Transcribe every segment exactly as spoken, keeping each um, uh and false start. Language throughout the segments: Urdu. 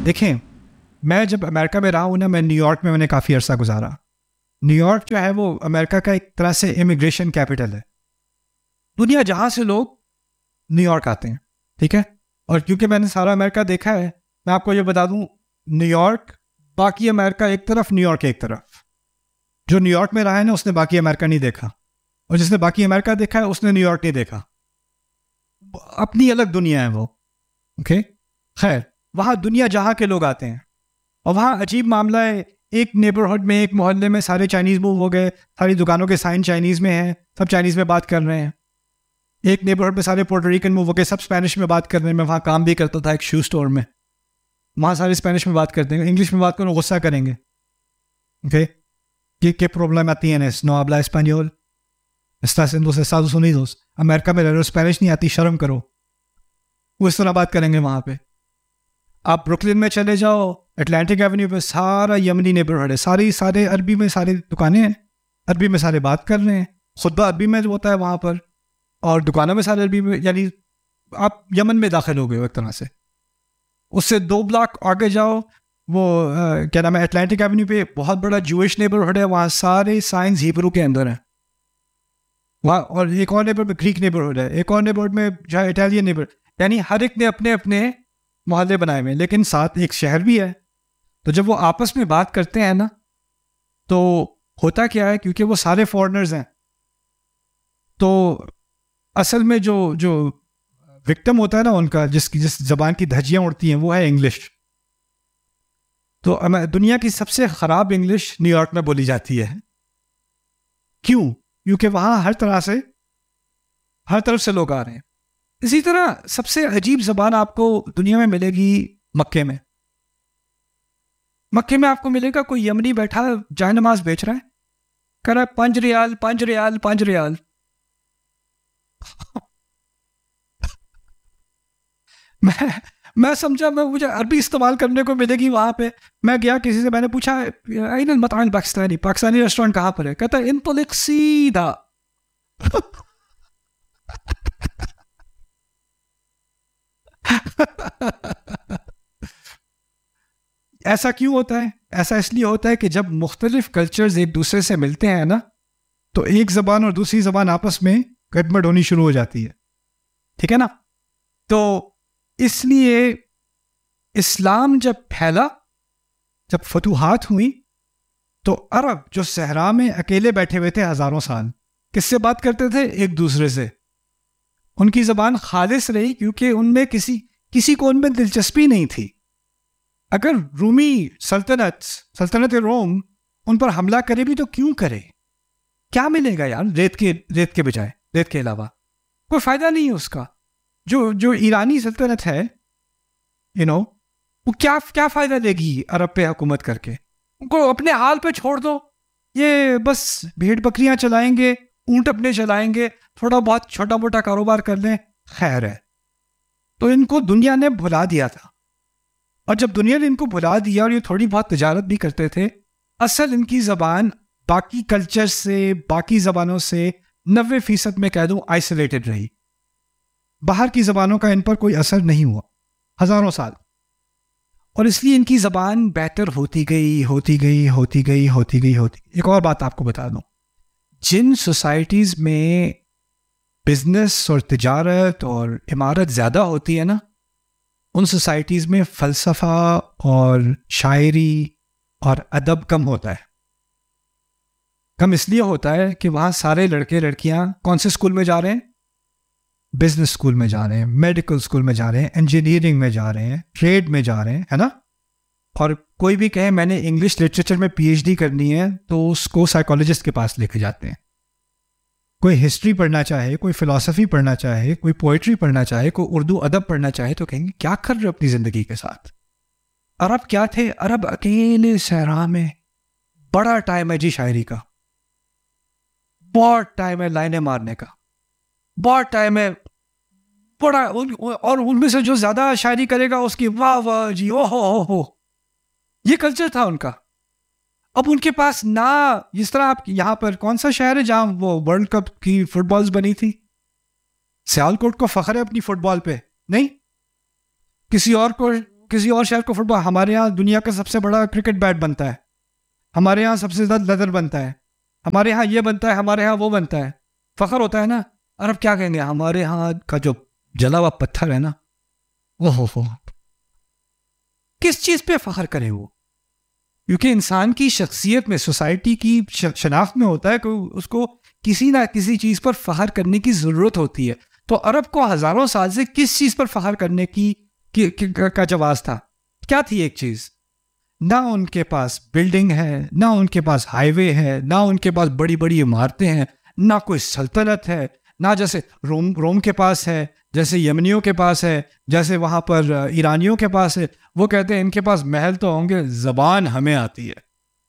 دیکھیں میں جب امریکہ میں رہا ہوں نا، میں نیو یارک میں میں نے کافی عرصہ گزارا. نیو یارک جو ہے وہ امریکہ کا ایک طرح سے امیگریشن کیپٹل ہے. دنیا جہاں سے لوگ نیو یارک آتے ہیں، ٹھیک ہے. اور کیونکہ میں نے سارا امریکہ دیکھا ہے، میں آپ کو یہ بتا دوں، نیو یارک باقی امریکہ ایک طرف، نیو یارک ایک طرف. جو نیو یارک میں رہا ہے نا، اس نے باقی امریکہ نہیں دیکھا، اور جس نے باقی امریکہ دیکھا ہے اس نے نیو یارک نہیں دیکھا. اپنی الگ دنیا ہے وہ. Okay okay? خیر، وہاں دنیا جہاں کے لوگ آتے ہیں، اور وہاں عجیب معاملہ ہے. ایک نیبرہڈ میں، ایک محلے میں سارے چائنیز موو ہو گئے، ساری دکانوں کے سائن چائنیز میں ہیں، سب چائنیز میں بات کر رہے ہیں. ایک نیبرہڈ میں سارے پورٹریکن موو ہو گئے، سب اسپینش میں بات کر رہے ہیں. میں وہاں کام بھی کرتا تھا ایک شو اسٹور میں، وہاں سارے اسپینش میں بات کرتے ہیں. انگلش میں بات کرو غصہ کریں گے. Okay ¿Qué, qué problema tienes? ¿No habla español? ¿Estás en los Estados Unidos? امریکہ میں رہ رہے ہو، اسپینش نہیں آتی، شرم کرو. وہ اس طرح بات کریں گے وہاں پہ. آپ بروکلن میں چلے جاؤ، اٹلانٹک ایونیو پہ سارا یمنی نیبرہڈ ہے، ساری سارے عربی میں ساری دکانیں ہیں، عربی میں سارے بات کر رہے ہیں، خطبہ عربی میں ہوتا ہے وہاں پر، اور دکانوں میں سارے عربی میں. یعنی آپ یمن میں داخل ہو گئے ہو ایک طرح سے. اس سے دو بلاک آگے جاؤ، وہ کیا نام ہے، اٹلانٹک ایونیو پہ بہت بڑا جوئش نیبرہڈ ہے، وہاں سارے سائنس ہیبرو کے اندر ہیں وہاں. اور ایک اور نیبر میں گریک نیبرہڈ ہے، ایک اور نیبرہڈ میں جو ہے اٹیلین نیبر. یعنی ہر ایک نے اپنے اپنے محلے بنائے ہوئے ہیں، لیکن ساتھ ایک شہر بھی ہے. تو جب وہ آپس میں بات کرتے ہیں نا، تو ہوتا کیا ہے، کیونکہ وہ سارے فورنرز ہیں، تو اصل میں جو جو وکٹم ہوتا ہے نا ان کا، جس کی جس زبان کی دھجیاں اڑتی ہیں، وہ ہے انگلش. تو دنیا کی سب سے خراب انگلش نیو یارک میں بولی جاتی ہے. کیوں؟ کیونکہ وہاں ہر طرح سے ہر طرف سے لوگ آ رہے ہیں. اسی طرح سب سے عجیب زبان آپ کو دنیا میں ملے گی مکے میں. مکے میں آپ کو ملے گا کوئی یمنی بیٹھا جائے نماز بیچ رہا ہے، کہہ رہا ہے پانچ ریال پانچ ریال پانچ ریال. میں میں سمجھا، میں مجھے عربی استعمال کرنے کو ملے گی وہاں پہ. میں گیا کسی سے، میں نے پوچھا این المطعم الپاکستانی، پاکستانی ریسٹورینٹ کہاں پر ہے؟ کہتا ہے انطلق سیدھا. ایسا کیوں ہوتا ہے؟ ایسا اس لیے ہوتا ہے کہ جب مختلف کلچرز ایک دوسرے سے ملتے ہیں نا، تو ایک زبان اور دوسری زبان آپس میں گڑبڑ ہونی شروع ہو جاتی ہے. ٹھیک ہے نا؟ تو اس لیے اسلام جب پھیلا، جب فتوحات ہوئی، تو عرب جو صحرا میں اکیلے بیٹھے ہوئے تھے ہزاروں سال، کس سے بات کرتے تھے؟ ایک دوسرے سے. ان کی زبان خالص رہی کیونکہ ان میں کسی کسی کو ان میں دلچسپی نہیں تھی. اگر رومی سلطنت سلطنت روم ان پر حملہ کرے بھی تو کیوں کرے؟ کیا ملے گا یار ریت کے ریت کے بجائے، ریت کے علاوہ کوئی فائدہ نہیں ہے اس کا. جو جو ایرانی سلطنت ہے، یو نو وہ کیا کیا فائدہ دے گی عرب پہ حکومت کر کے؟ ان کو اپنے حال پہ چھوڑ دو. یہ بس بھیڑ بکریاں چلائیں گے، اونٹ اپنے چلائیں گے، تھوڑا بہت چھوٹا موٹا کاروبار کر لیں، خیر ہے. تو ان کو دنیا نے بھلا دیا تھا، اور جب دنیا نے ان کو بھلا دیا اور یہ تھوڑی بہت تجارت بھی کرتے تھے، اصل ان کی زبان باقی کلچر سے، باقی زبانوں سے نوے فیصد میں کہہ دوں آئسولیٹڈ رہی. باہر کی زبانوں کا ان پر کوئی اثر نہیں ہوا ہزاروں سال. اور اس لیے ان کی زبان بہتر ہوتی گئی ہوتی گئی ہوتی گئی ہوتی گئی ہوتی ایک اور بات آپ کو بتا دوں، جن سوسائٹیز میں بزنس اور تجارت اور عمارت زیادہ ہوتی ہے نا، ان سوسائٹیز میں فلسفہ اور شاعری اور ادب کم ہوتا ہے. کم اس لیے ہوتا ہے کہ وہاں سارے لڑکے لڑکیاں کون سے اسکول میں جا رہے ہیں؟ بزنس اسکول میں جا رہے ہیں، میڈیکل اسکول میں جا رہے ہیں، انجینئرنگ میں جا رہے ہیں، ٹریڈ میں جا رہے ہیں، ہے نا. اور کوئی بھی کہے میں نے انگلش لٹریچر میں پی ایچ ڈی کرنی ہے تو اس کو سائیکالوجسٹ کے پاس لے کے جاتے ہیں. کوئی ہسٹری پڑھنا چاہے، کوئی فلسفی پڑھنا چاہے، کوئی پوئٹری پڑھنا چاہے، کوئی اردو ادب پڑھنا چاہے، تو کہیں گے کیا کر رہے ہو اپنی زندگی کے ساتھ؟ عرب کیا تھے؟ عرب اکیلے صحرا میں بڑا ٹائم ہے جی شاعری کا، بہت ٹائم ہے لائنیں مارنے کا، بہت ٹائم ہے بڑا. اور ان میں سے جو زیادہ شاعری کرے گا اس کی واہ واہ جی، او ہو ہو ہو. یہ کلچر تھا ان کا. اب ان کے پاس نہ، جس طرح آپ یہاں پر کون سا شہر ہے جہاں وہ ورلڈ کپ کی فٹ بالز بنی تھی؟ سیالکوٹ کو فخر ہے اپنی فٹ بال پہ؟ نہیں. کسی اور کو کسی اور شہر کو فٹ بال، ہمارے یہاں دنیا کا سب سے بڑا کرکٹ بیٹ بنتا ہے، ہمارے یہاں سب سے زیادہ لیدر بنتا ہے، ہمارے یہاں یہ بنتا ہے، ہمارے یہاں وہ بنتا ہے، فخر ہوتا ہے نا. عرب کیا کہیں گے؟ ہمارے یہاں کا جو جلا ہوا پتھر ہے نا، وہ ہو ہو کس چیز پہ فخر کرے وہ؟ کیونکہ انسان کی شخصیت میں، سوسائٹی کی شناخت میں ہوتا ہے کہ اس کو کسی نہ کسی چیز پر فخر کرنے کی ضرورت ہوتی ہے. تو عرب کو ہزاروں سال سے کس چیز پر فخر کرنے کی کا جواز تھا؟ کیا تھی ایک چیز؟ نہ ان کے پاس بلڈنگ ہے، نہ ان کے پاس ہائی وے ہے، نہ ان کے پاس بڑی بڑی عمارتیں ہیں، نہ کوئی سلطنت ہے، نہ جیسے روم روم کے پاس ہے، جیسے یمنیوں کے پاس ہے، جیسے وہاں پر ایرانیوں کے پاس ہے. وہ کہتے ہیں ان کے پاس محل تو ہوں گے، زبان ہمیں آتی ہے،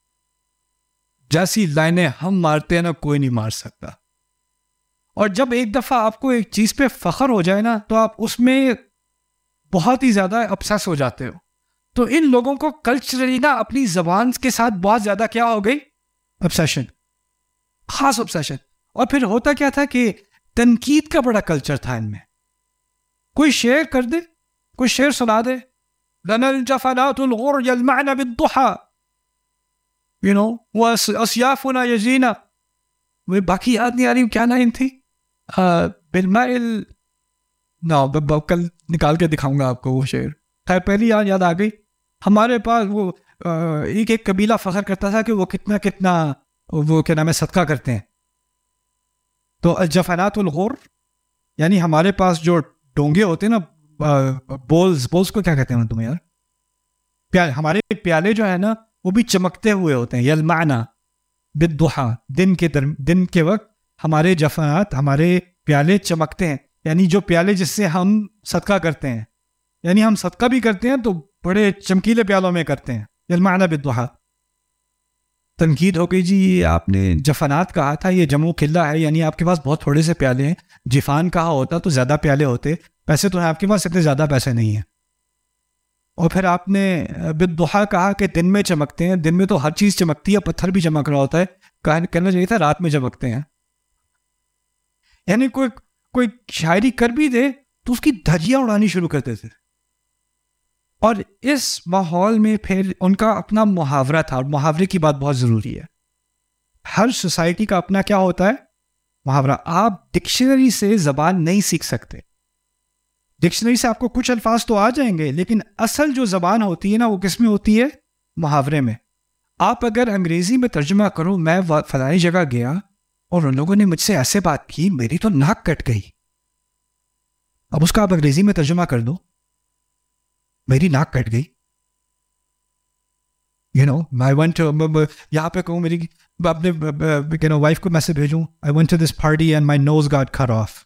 جیسی لائنیں ہم مارتے ہیں نا کوئی نہیں مار سکتا. اور جب ایک دفعہ آپ کو ایک چیز پہ فخر ہو جائے نا تو آپ اس میں بہت ہی زیادہ ابسیس ہو جاتے ہو. تو ان لوگوں کو کلچرلی نا اپنی زبان کے ساتھ بہت زیادہ کیا ہو گئی؟ obsession، خاص obsession. اور پھر ہوتا کیا تھا کہ تنقید کا بڑا کلچر تھا ان میں. کوئی شعر کر دے، کوئی شعر سنا دے، لَنَا الْجَفَنَاتُ الْغُرْ يَلْمَعْنَ بِالضُّحَى، you know، وَأَصْيَافُنَا يَجْرِينَ. وہ باقی یاد نہیں آ رہی کیا لائن تھی، بالماء ال نو کل نکال کے دکھاؤں گا آپ کو وہ شعر. خیر پہلی یاد یاد آ گئی. ہمارے پاس وہ ایک ایک قبیلہ فخر کرتا تھا کہ وہ کتنا کتنا وہ کیا نام ہے صدقہ کرتے ہیں. تو الجفنات الغر یعنی ہمارے پاس جو ڈونگے ہوتے ہیں نا، بولز بولز کو کیا کہتے ہیں تمہیں یار؟ پیالے. ہمارے پیالے جو ہے نا وہ بھی چمکتے ہوئے ہوتے ہیں. یلمعنا بالضحى، دن کے در دن کے وقت ہمارے جفنات، ہمارے پیالے چمکتے ہیں. یعنی جو پیالے جس سے ہم صدقہ کرتے ہیں، یعنی ہم صدقہ بھی کرتے ہیں تو بڑے چمکیلے پیالوں میں کرتے ہیں. یلمعنا بالضحى. تنقید ہو گئی، جی آپ نے جفنات کہا تھا، یہ جمع قلہ ہے، یعنی آپ کے پاس بہت تھوڑے سے پیالے ہیں. جفان کہا ہوتا تو زیادہ پیالے ہوتے، پیسے تو ہیں آپ کے پاس، اتنے زیادہ پیسے نہیں ہیں. اور پھر آپ نے بالضحى کہا کہ دن میں چمکتے ہیں. دن میں تو ہر چیز چمکتی ہے، پتھر بھی چمک رہا ہوتا ہے. کہنا چاہیے تھا رات میں چمکتے ہیں. یعنی کوئی کوئی شاعری کر بھی دے تو اس کی دھجیاں اڑانی شروع کرتے تھے. اور اس ماحول میں پھر ان کا اپنا محاورہ تھا. اور محاورے کی بات بہت ضروری ہے. ہر سوسائٹی کا اپنا کیا ہوتا ہے؟ محاورہ. آپ ڈکشنری سے زبان نہیں سیکھ سکتے. ڈکشنری سے آپ کو کچھ الفاظ تو آ جائیں گے، لیکن اصل جو زبان ہوتی ہے نا وہ کس میں ہوتی ہے؟ محاورے میں. آپ اگر انگریزی میں ترجمہ کرو، میں فلانی جگہ گیا اور ان لوگوں نے مجھ سے ایسے بات کی، میری تو ناک کٹ گئی. اب اس کا آپ انگریزی میں ترجمہ کر دو، میری ناک کٹ گئی. You know I went to, یہاں پہ کہوں میری اپنے وائف کو میسج بھیجوں، I went to this party and my nose got cut off.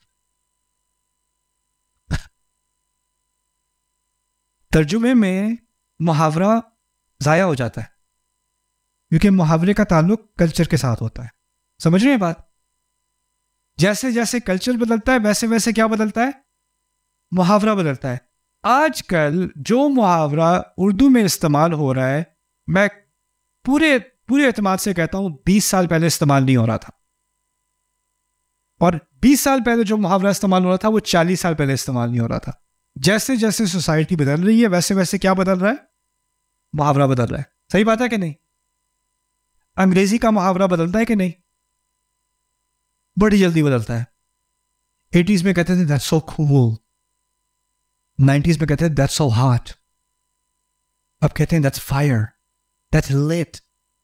ترجمے میں محاورہ ضائع ہو جاتا ہے، کیونکہ محاورے کا تعلق کلچر کے ساتھ ہوتا ہے. سمجھ رہے ہیں بات؟ جیسے جیسے کلچر بدلتا ہے ویسے ویسے کیا بدلتا ہے؟ محاورہ بدلتا ہے. آج کل جو محاورہ اردو میں استعمال ہو رہا ہے، میں پورے پورے اعتماد سے کہتا ہوں بیس سال پہلے استعمال نہیں ہو رہا تھا. اور بیس سال پہلے جو محاورہ استعمال ہو رہا تھا وہ چالیس سال پہلے استعمال نہیں ہو رہا تھا. جیسے جیسے سوسائٹی بدل رہی ہے ویسے ویسے کیا بدل رہا ہے؟ محاورہ بدل رہا ہے. صحیح بات ہے کہ نہیں؟ انگریزی کا محاورہ بدلتا ہے کہ نہیں؟ بڑی جلدی بدلتا ہے. ایٹیز میں کہتے تھے that's so cool، نائنٹیز میں کہتے تھے that's so hot، اب کہتے ہیں that's fire، that's lit.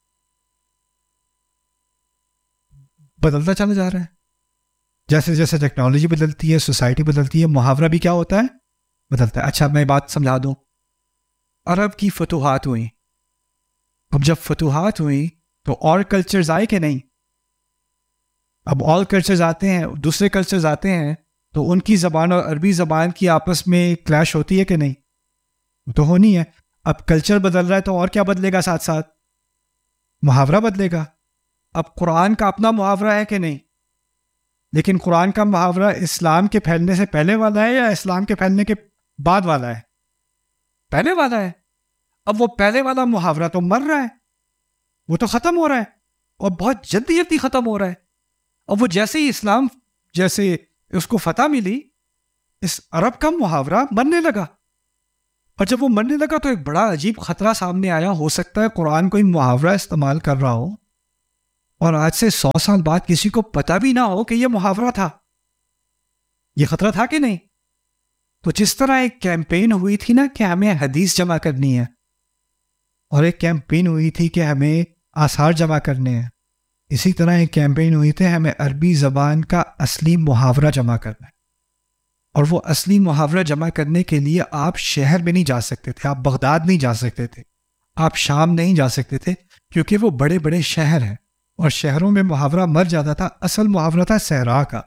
بدلتا چلا جا رہا ہے. جیسے جیسے ٹیکنالوجی بدلتی ہے، سوسائٹی بدلتی ہے، محاورہ بھی کیا ہوتا ہے؟ بدلتا ہے. اچھا میں بات سمجھا دوں. عرب کی فتوحات ہوئیں. اب جب فتوحات ہوئیں تو اور کلچرز آئے کہ نہیں؟ اب اور کلچرز آتے ہیں، دوسرے کلچرز آتے ہیں تو ان کی زبان اور عربی زبان کی آپس میں کلیش ہوتی ہے کہ نہیں؟ تو ہونی ہے. اب کلچر بدل رہا ہے تو اور کیا بدلے گا ساتھ ساتھ؟ محاورہ بدلے گا. اب قرآن کا اپنا محاورہ ہے کہ نہیں؟ لیکن قرآن کا محاورہ اسلام کے پھیلنے سے پہلے والا ہے یا اسلام کے پھیلنے کے بعد والا ہے؟ پہلے والا ہے. اب وہ پہلے والا محاورہ تو مر رہا ہے، وہ تو ختم ہو رہا ہے، اور بہت جلدی جلدی ختم ہو رہا ہے. اور وہ جیسے ہی اسلام جیسے اس کو فتح ملی، اس عرب کا محاورہ مرنے لگا. اور جب وہ مرنے لگا تو ایک بڑا عجیب خطرہ سامنے آیا. ہو سکتا ہے قرآن کوئی محاورہ استعمال کر رہا ہو اور آج سے سو سال بعد کسی کو پتہ بھی نہ ہو کہ یہ محاورہ تھا. یہ خطرہ تھا کہ نہیں؟ تو جس طرح ایک کیمپین ہوئی تھی نا کہ ہمیں حدیث جمع کرنی ہے، اور ایک کیمپین ہوئی تھی کہ ہمیں آثار جمع کرنے ہیں، اسی طرح ایک کیمپین ہوئی تھی ہمیں عربی زبان کا اصلی محاورہ جمع کرنا ہے. اور وہ اصلی محاورہ جمع کرنے کے لیے آپ شہر میں نہیں جا سکتے تھے، آپ بغداد نہیں جا سکتے تھے، آپ شام نہیں جا سکتے تھے، کیونکہ وہ بڑے بڑے شہر ہیں اور شہروں میں محاورہ مر جاتا تھا. اصل محاورہ تھا صحرا کا.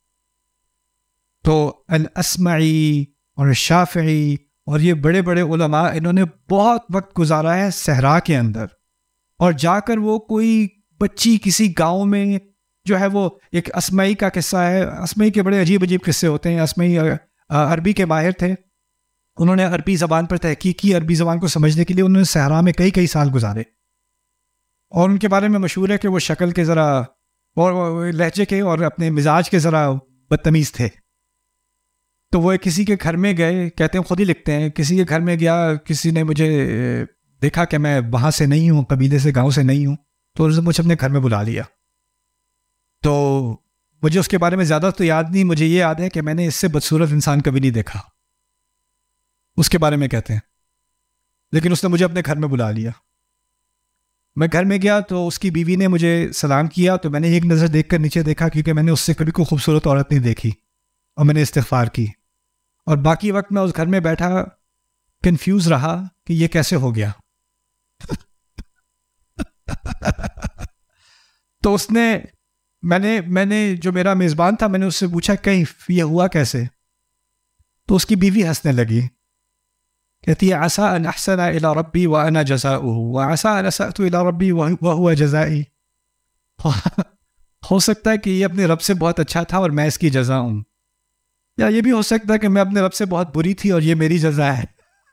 تو الاسمعی اور شافعی اور یہ بڑے بڑے علماء، انہوں نے بہت وقت گزارا ہے صحرا کے اندر، اور جا کر وہ کوئی بچی کسی گاؤں میں جو ہے، وہ ایک اسمعی کا قصہ ہے. اسمعی کے بڑے عجیب عجیب قصے ہوتے ہیں. اسمعی عربی کے ماہر تھے، انہوں نے عربی زبان پر تحقیق کی. عربی زبان کو سمجھنے کے لیے انہوں نے صحرا میں کئی کئی سال گزارے، اور ان کے بارے میں مشہور ہے کہ وہ شکل کے ذرا اور لہجے کے اور اپنے مزاج کے ذرا بدتمیز تھے. تو وہ کسی کے گھر میں گئے، کہتے ہیں خود ہی لکھتے ہیں، کسی کے گھر میں گیا، کسی نے مجھے دیکھا کہ میں وہاں سے نہیں ہوں، قبیلے سے، گاؤں سے نہیں ہوں، تو انہوں نے مجھے اپنے گھر میں بلا لیا. تو مجھے اس کے بارے میں زیادہ تو یاد نہیں، مجھے یہ یاد ہے کہ میں نے اس سے بدصورت انسان کبھی نہیں دیکھا، اس کے بارے میں کہتے ہیں. لیکن اس نے مجھے اپنے گھر میں بلا لیا. میں گھر میں گیا تو اس کی بیوی نے مجھے سلام کیا، تو میں نے ایک نظر دیکھ کر نیچے دیکھا، کیونکہ میں نے اس سے کبھی کوئی خوبصورت عورت نہیں دیکھی، اور میں نے استغفار کی. اور باقی وقت میں اس گھر میں بیٹھا کنفیوز رہا کہ یہ کیسے ہو گیا. تو اس نے میں نے میں نے جو میرا میزبان تھا، میں نے اس سے پوچھا کیف، یہ ہوا کیسے؟ تو اس کی بیوی ہنسنے لگی، کہتی ہے عسى ان احسن الى ربی وانا جزاؤه وعسى ان اسأت الى ربی وهو جزائی. ہو سکتا ہے کہ یہ اپنے رب سے بہت اچھا تھا اور میں اس کی جزا ہوں، یا یہ بھی ہو سکتا ہے کہ میں اپنے رب سے بہت بری تھی اور یہ میری جزا ہے.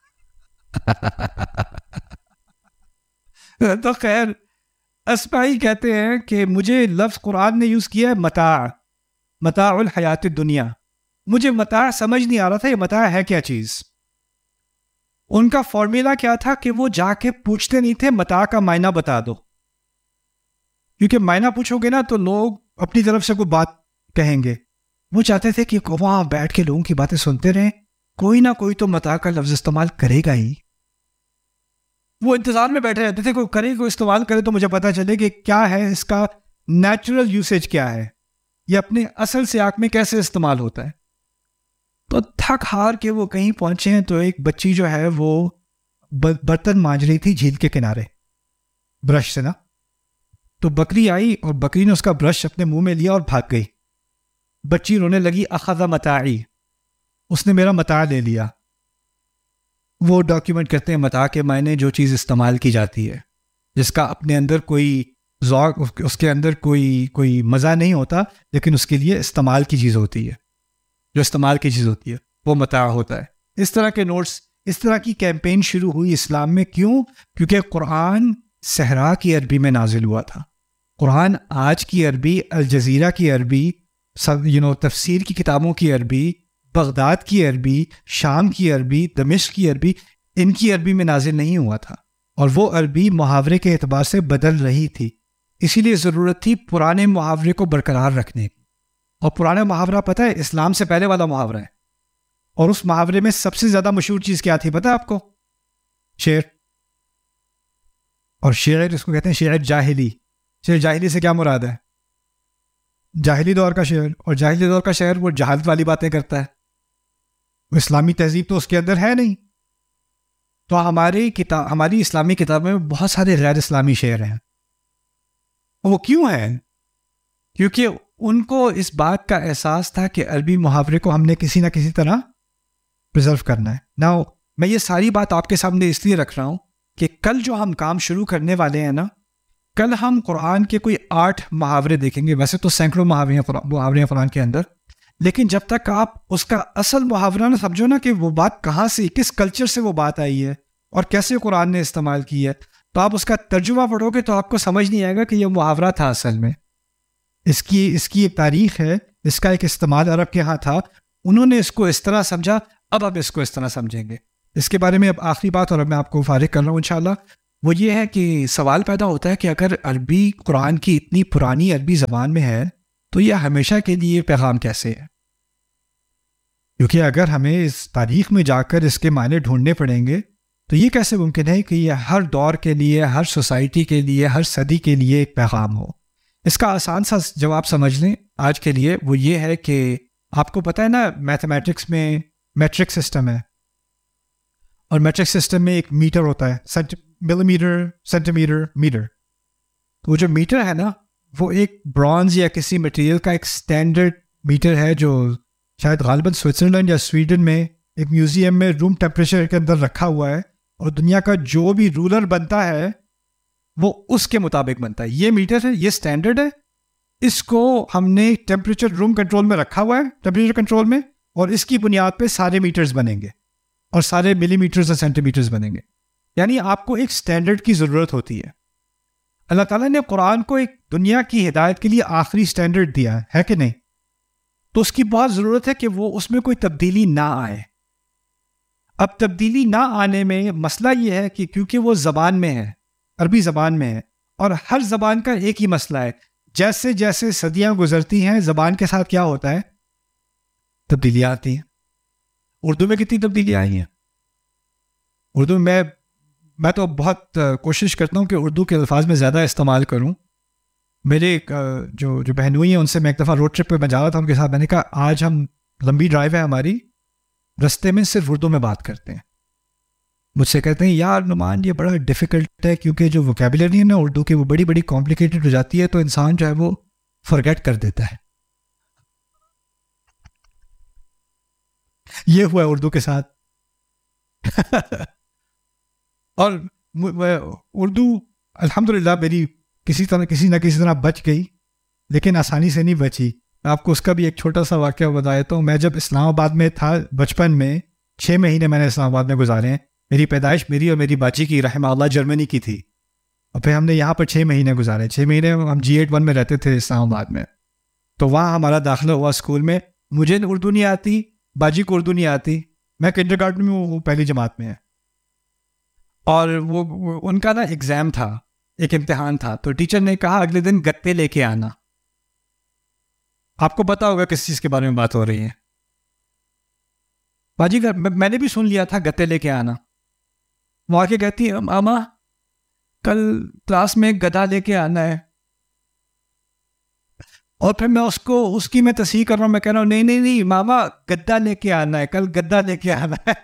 تو خیر، اسمعی کہتے ہیں کہ مجھے لفظ قرآن نے یوز کیا ہے متاع، متاع الحیات الدنیا. مجھے متاع سمجھ نہیں آ رہا تھا، یہ متاع ہے کیا چیز. ان کا فارمولا کیا تھا کہ وہ جا کے پوچھتے نہیں تھے متاع کا معنی بتا دو، کیونکہ معنی پوچھو گے نا تو لوگ اپنی طرف سے کوئی بات کہیں گے. وہ چاہتے تھے کہ وہاں بیٹھ کے لوگوں کی باتیں سنتے رہیں، کوئی نہ کوئی تو متاع کا لفظ استعمال کرے گا ہی. وہ انتظار میں بیٹھے رہتے تھے، کوئی کرے کوئی استعمال کرے تو مجھے پتا چلے کہ کیا ہے اس کا نیچرل یوسیج، کیا ہے یہ اپنے اصل سیاق میں کیسے استعمال ہوتا ہے. تو تھک ہار کے وہ کہیں پہنچے ہیں، تو ایک بچی جو ہے وہ برتن مانج رہی تھی جھیل کے کنارے برش سے نا. تو بکری آئی اور بکری نے اس کا برش اپنے منہ میں لیا اور بھاگ گئی. بچی رونے لگی، اخذ متاعی، اس نے میرا متاع لے لیا. وہ ڈاکیومنٹ کرتے ہیں متاع کے معنی جو چیز استعمال کی جاتی ہے، جس کا اپنے اندر کوئی ذوق، اس کے اندر کوئی کوئی مزہ نہیں ہوتا، لیکن اس کے لیے استعمال کی چیز ہوتی ہے، جو استعمال کی چیز ہوتی ہے وہ متاع ہوتا ہے. اس طرح کے نوٹس، اس طرح کی کیمپین شروع ہوئی اسلام میں. کیوں؟ کیونکہ قرآن صحرا کی عربی میں نازل ہوا تھا. قرآن آج کی عربی، الجزیرہ کی عربی، یو نو تفسیر کی کتابوں کی عربی، بغداد کی عربی، شام کی عربی، دمشق کی عربی، ان کی عربی میں نازل نہیں ہوا تھا. اور وہ عربی محاورے کے اعتبار سے بدل رہی تھی، اسی لیے ضرورت تھی پرانے محاورے کو برقرار رکھنے کی. اور پرانا محاورہ پتہ ہے اسلام سے پہلے والا محاورہ ہے، اور اس محاورے میں سب سے زیادہ مشہور چیز کیا تھی پتہ ہے آپ کو؟ شعر. اور شعر اس کو کہتے ہیں شعر جاہلی. شعر جاہلی سے کیا مراد ہے؟ جاہلی دور کا شعر. اور جاہلی دور کا شعر وہ جہالت والی باتیں کرتا ہے، وہ اسلامی تہذیب تو اس کے اندر ہے نہیں. تو ہماری کتاب، ہماری اسلامی کتابوں میں بہت سارے غیر اسلامی شعر ہیں. وہ کیوں ہیں؟ کیونکہ ان کو اس بات کا احساس تھا کہ عربی محاورے کو ہم نے کسی نہ کسی طرح پرزرو کرنا ہے. ناؤ میں یہ ساری بات آپ کے سامنے اس لیے رکھ رہا ہوں کہ کل جو ہم کام شروع کرنے والے ہیں نا، کل ہم قرآن کے کوئی آٹھ محاورے دیکھیں گے. ویسے تو سینکڑوں محاورے ہیں محاورے ہیں قرآن کے اندر، لیکن جب تک آپ اس کا اصل محاورہ نہ سمجھو نا کہ وہ بات کہاں سے، کس کلچر سے وہ بات آئی ہے اور کیسے قرآن نے استعمال کی ہے، تو آپ اس کا ترجمہ پڑھو گے تو آپ کو سمجھ نہیں آئے گا کہ یہ محاورہ تھا اصل میں. اس کی اس کی ایک تاریخ ہے، اس کا ایک استعمال عرب کے ہاں تھا، انہوں نے اس کو اس طرح سمجھا، اب اب اس کو اس طرح سمجھیں گے. اس کے بارے میں اب آخری بات، اور اب میں آپ کو فارغ کر رہا ہوں انشاءاللہ، وہ یہ ہے کہ سوال پیدا ہوتا ہے کہ اگر عربی قرآن کی اتنی پرانی عربی زبان میں ہے تو یہ ہمیشہ کے لیے پیغام کیسے ہے؟ کیونکہ اگر ہمیں اس تاریخ میں جا کر اس کے معنی ڈھونڈنے پڑیں گے تو یہ کیسے ممکن ہے کہ یہ ہر دور کے لیے، ہر سوسائٹی کے لیے، ہر صدی کے لیے ایک پیغام ہو؟ اس کا آسان سا جواب سمجھ لیں آج کے لیے، وہ یہ ہے کہ آپ کو پتہ ہے نا میتھمیٹکس میں میٹرک سسٹم ہے، اور میٹرک سسٹم میں ایک میٹر ہوتا ہے، ملی میٹر، سینٹی میٹر، میٹر. تو وہ جو میٹر ہے نا وہ ایک برانز یا کسی مٹیریل کا ایک سٹینڈرڈ میٹر ہے جو شاید غالباً سوئٹزرلینڈ یا سویڈن میں ایک میوزیم میں روم ٹیمپریچر کے اندر رکھا ہوا ہے، اور دنیا کا جو بھی رولر بنتا ہے وہ اس کے مطابق بنتا ہے. یہ میٹر ہے، یہ سٹینڈرڈ ہے، اس کو ہم نے ٹیمپریچر روم کنٹرول میں رکھا ہوا ہے، ٹیمپریچر کنٹرول میں، اور اس کی بنیاد پہ سارے میٹرز بنیں گے اور سارے ملی میٹرز اور سینٹی میٹرز بنیں گے. یعنی آپ کو ایک سٹینڈرڈ کی ضرورت ہوتی ہے. اللہ تعالیٰ نے قرآن کو ایک دنیا کی ہدایت کے لیے آخری سٹینڈرڈ دیا ہے ہے کہ نہیں؟ تو اس کی بہت ضرورت ہے کہ وہ اس میں کوئی تبدیلی نہ آئے. اب تبدیلی نہ آنے میں مسئلہ یہ ہے کہ کیونکہ وہ زبان میں ہے، عربی زبان میں ہے، اور ہر زبان کا ایک ہی مسئلہ ہے، جیسے جیسے صدیاں گزرتی ہیں زبان کے ساتھ کیا ہوتا ہے؟ تبدیلیاں آتی ہیں. اردو میں کتنی تبدیلیاں آئی ہیں؟ اردو میں میں تو بہت کوشش کرتا ہوں کہ اردو کے الفاظ میں زیادہ استعمال کروں. میرے جو جو بہنوئی ہیں ان سے میں ایک دفعہ روڈ ٹرپ پہ میں جا رہا تھا ان کے ساتھ، میں نے کہا آج ہم لمبی ڈرائیو ہے ہماری، رستے میں صرف اردو میں بات کرتے ہیں. مجھ سے کہتے ہیں یار نعمان یہ بڑا ڈیفیکلٹ ہے، کیونکہ جو ووکیبلری ہے نا اردو کی وہ بڑی بڑی کمپلیکیٹڈ ہو جاتی ہے، تو انسان جو ہے وہ فرگیٹ کر دیتا ہے. یہ ہوا ہے اردو کے ساتھ. اور اردو الحمدللہ میری کسی طرح کسی نہ کسی طرح بچ گئی، لیکن آسانی سے نہیں بچی. آپ کو اس کا بھی ایک چھوٹا سا واقعہ بتایا تو میں جب اسلام آباد میں تھا بچپن میں، چھ مہینے میں نے اسلام آباد میں گزارے ہیں. میری پیدائش میری اور میری باچی کی رحمہ اللہ جرمنی کی تھی، اور پھر ہم نے یہاں پر چھ مہینے گزارے. چھ مہینے ہم جی ایٹ ون میں رہتے تھے اسلام آباد میں، تو وہاں ہمارا داخلہ ہوا اسکول میں. مجھے اردو نہیں آتی، باجی کو اردو نہیں آتی، میں کنڈر گارڈن میں وہ پہلی جماعت میں ہے. اور وہ, وہ ان کا نا ایگزام تھا، ایک امتحان تھا، تو ٹیچر نے کہا اگلے دن گتے لے کے آنا. آپ کو پتا ہوگا کس چیز کے بارے میں بات ہو رہی ہے. باجی کا میں نے بھی سن لیا تھا گتے لے کے آنا. وہ آ کے کہتی ہے ماما کل کلاس میں گدھا لے کے آنا ہے. اور پھر میں اس کو اس کی میں تصحیح کر رہا ہوں، میں کہہ رہا ہوں نہیں نہیں نہیں ماما گدا لے کے آنا ہے، کل گدا لے کے آنا ہے.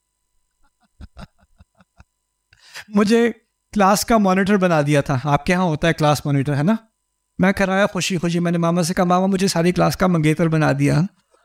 مجھے کلاس کا مانیٹر بنا دیا تھا. آپ کے ہاں ہوتا ہے کلاس مانیٹر ہے نا؟ میں کرایا خوشی خوشی، میں نے ماما سے کہا ماما مجھے ساری کلاس کا منگیتر بنا دیا.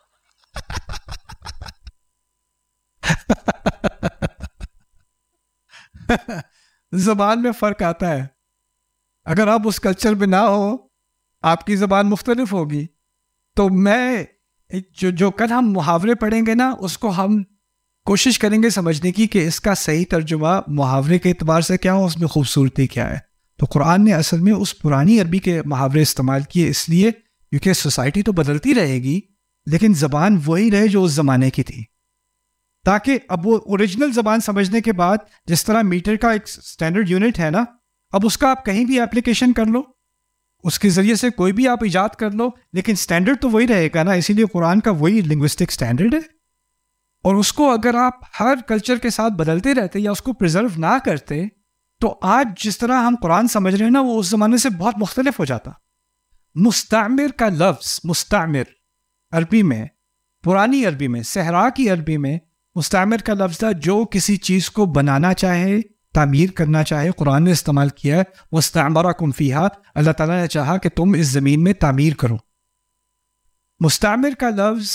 زبان میں فرق آتا ہے. اگر آپ اس کلچر میں نہ ہو، آپ کی زبان مختلف ہوگی. تو میں جو جو کل ہم محاورے پڑھیں گے نا اس کو ہم کوشش کریں گے سمجھنے کی کہ اس کا صحیح ترجمہ محاورے کے اعتبار سے کیا ہو، اس میں خوبصورتی کیا ہے. تو قرآن نے اصل میں اس پرانی عربی کے محاورے استعمال کیے اس لیے کیونکہ سوسائٹی تو بدلتی رہے گی لیکن زبان وہی رہے جو اس زمانے کی تھی، تاکہ اب وہ اوریجنل زبان سمجھنے کے بعد جس طرح میٹر کا ایک سٹینڈرڈ یونٹ ہے نا، اب اس کا آپ کہیں بھی اپلیکیشن کر لو، اس کے ذریعے سے کوئی بھی آپ ایجاد کر لو، لیکن سٹینڈرڈ تو وہی رہے گا نا. اسی لیے قرآن کا وہی لنگوسٹک سٹینڈرڈ ہے، اور اس کو اگر آپ ہر کلچر کے ساتھ بدلتے رہتے یا اس کو پریزرو نہ کرتے تو آج جس طرح ہم قرآن سمجھ رہے ہیں نا وہ اس زمانے سے بہت مختلف ہو جاتا. مستعمر کا لفظ، مستعمر عربی میں، پرانی عربی میں، صحرا کی عربی میں مستعمر کا لفظ تھا جو کسی چیز کو بنانا چاہے، تعمیر کرنا چاہے. قرآن نے استعمال کیا ہے مستعمرکم فیہا، اللہ تعالیٰ نے چاہا کہ تم اس زمین میں تعمیر کرو. مستعمر کا لفظ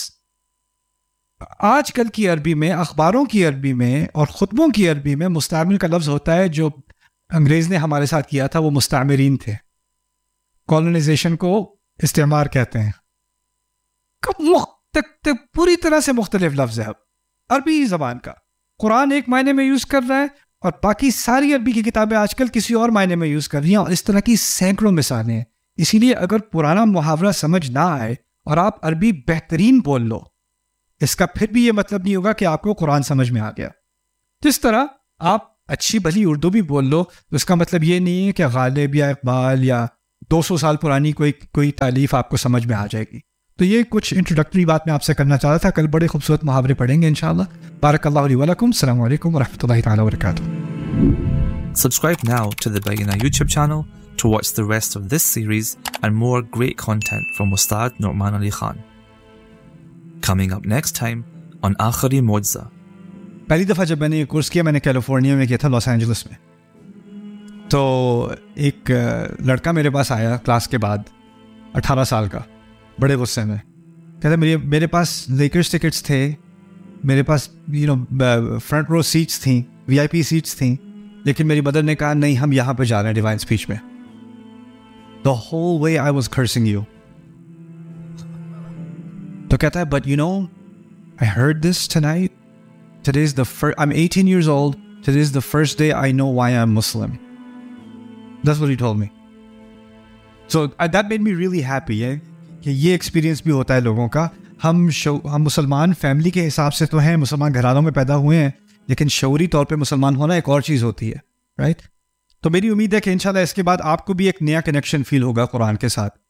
آج کل کی عربی میں، اخباروں کی عربی میں اور خطبوں کی عربی میں مستعمر کا لفظ ہوتا ہے. جو انگریز نے ہمارے ساتھ کیا تھا وہ مستعمرین تھے. کالونائزیشن کو استعمار کہتے ہیں. پوری طرح سے مختلف لفظ ہے عربی زبان کا. قرآن ایک معنی میں یوز کر رہا ہے اور باقی ساری عربی کی کتابیں آج کل کسی اور معنی میں یوز کر رہی ہیں، اور اس طرح کی سینکڑوں مثالیں ہیں. اسی لیے اگر پرانا محاورہ سمجھ نہ آئے اور آپ عربی بہترین بول لو، اس کا پھر بھی یہ مطلب نہیں ہوگا کہ آپ کو قرآن سمجھ میں آ گیا. جس طرح آپ اچھی بھلی اردو بھی بول لو تو اس کا مطلب یہ نہیں ہے کہ غالب یا اقبال یا دو سو سال پرانی کوئی کوئی تالیف آپ کو سمجھ میں آ جائے گی. تو یہ کچھ انٹروڈکٹری بات میں آپ سے کرنا چاہتا تھا. کل بڑے خوبصورت محاورے پڑھیں گے انشاءاللہ. بارک اللہ علی ولکم. السلام علیکم ورحمۃ اللہ تعالی وبرکاتہ. Subscribe now to the Bayyinah YouTube channel to watch the rest of this series and more great content from Ustad Nu'man Ali Khan. Coming up next time on Aakhari Mo'jiza. پہلی دفعہ جب میں نے یہ کورس کیا میں نے کیلیفورنیا میں کیا تھا, لاس اینجلس میں. تو ایک لڑکا میرے پاس آیا کلاس کے بعد, اٹھارہ سال کا, بڑے غصے میں. کہتا میرے میرے پاس لیکرز ٹکٹس تھے, میرے پاس you know front row seats تھیں, وی آئی پی سیٹس تھیں, لیکن میری مدر نے کہا نہیں ہم یہاں پہ جا رہے ہیں ڈیوائن اسپیچ میں. The whole way I was cursing you. تو کہتا ہے but you know I heard this tonight. Today is the first, I'm eighteen years old. Today is the first day I know why I'm Muslim. That's what he told me. So uh, that made me really happy. eh? کہ یہ ایکسپیرینس بھی ہوتا ہے لوگوں کا. ہم شو, ہم مسلمان فیملی کے حساب سے تو ہیں, مسلمان گھرانوں میں پیدا ہوئے ہیں, لیکن شعوری طور پہ مسلمان ہونا ایک اور چیز ہوتی ہے, رائٹ right? تو میری امید ہے کہ انشاءاللہ اس کے بعد آپ کو بھی ایک نیا کنیکشن فیل ہوگا قرآن کے ساتھ.